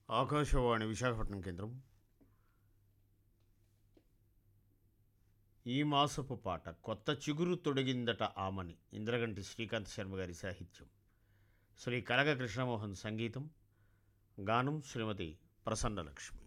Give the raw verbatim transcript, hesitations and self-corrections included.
ఆకాశవాణి విశాఖపట్నం కేంద్రం. ఈ మాసపు పాట కొత్త చిగురు తొడిగిందట ఆమని, ఇంద్రగంటి శ్రీకాంత్ శర్మ గారి సాహిత్యం, శ్రీ కనక కృష్ణమోహన్ సంగీతం, గానం శ్రీమతి ప్రసన్నలక్ష్మి.